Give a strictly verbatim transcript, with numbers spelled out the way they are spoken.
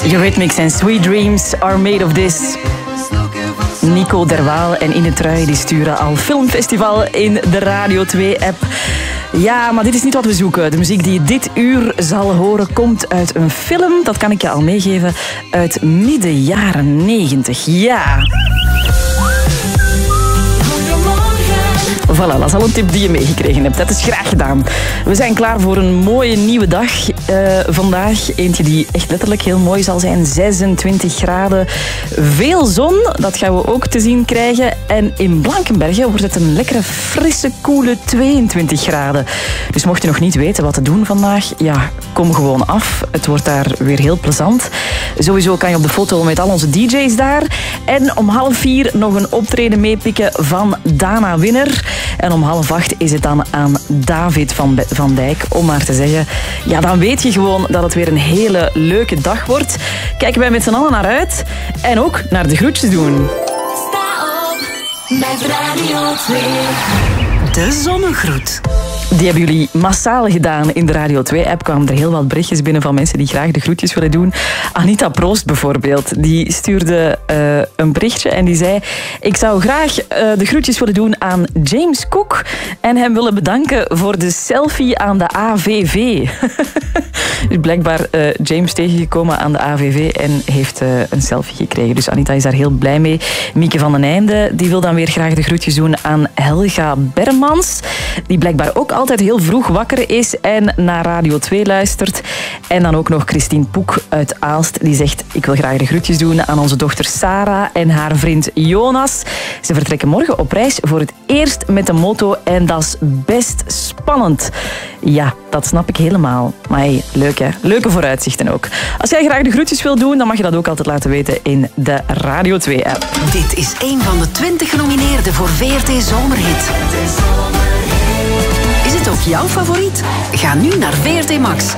Eurythmics en Sweet Dreams are made of this. Nico Derwaal en Ine Trui die sturen al Filmfestival in de Radio twee-app. Ja, maar dit is niet wat we zoeken. De muziek die je dit uur zal horen komt uit een film, dat kan ik je al meegeven, uit midden jaren negentig. Ja. Voilà, dat is al een tip die je meegekregen hebt. Dat is graag gedaan. We zijn klaar voor een mooie nieuwe dag uh, vandaag. Eentje die echt letterlijk heel mooi zal zijn. zesentwintig graden. Veel zon, dat gaan we ook te zien krijgen. En in Blankenberge wordt het een lekkere, frisse, koele tweeëntwintig graden. Dus mocht je nog niet weten wat te doen vandaag, ja, kom gewoon af. Het wordt daar weer heel plezant. Sowieso kan je op de foto met al onze D J's daar. En om half vier nog een optreden meepikken van Dana Winner. En om half acht is het dan aan David van, van Dijk om maar te zeggen. Ja, dan weet je gewoon dat het weer een hele leuke dag wordt. Kijken wij met z'n allen naar uit. En ook naar de groetjes doen. Sta op met Radio twee. De zonnegroet. Die hebben jullie massaal gedaan in de Radio twee-app. Kwamen er heel wat berichtjes binnen van mensen die graag de groetjes willen doen. Anita Proost bijvoorbeeld, die stuurde uh, een berichtje en die zei: ik zou graag uh, de groetjes willen doen aan James Cook en hem willen bedanken voor de selfie aan de A V V. Dus blijkbaar uh, James tegengekomen aan de A V V en heeft uh, een selfie gekregen. Dus Anita is daar heel blij mee. Mieke van den Einde die wil dan weer graag de groetjes doen aan Helga Bermans, die blijkbaar ook altijd heel vroeg wakker is en naar Radio twee luistert. En dan ook nog Christine Poek uit Aalst. Die zegt: ik wil graag de groetjes doen aan onze dochter Sarah en haar vriend Jonas. Ze vertrekken morgen op reis voor het eerst met de moto en dat is best spannend. Ja, dat snap ik helemaal. Maar hey, leuk hè. Leuke vooruitzichten ook. Als jij graag de groetjes wil doen, dan mag je dat ook altijd laten weten in de Radio twee-app. Dit is een van de twintig genomineerden voor V R T Zomerhit. Is het ook jouw favoriet? Ga nu naar V R T Max.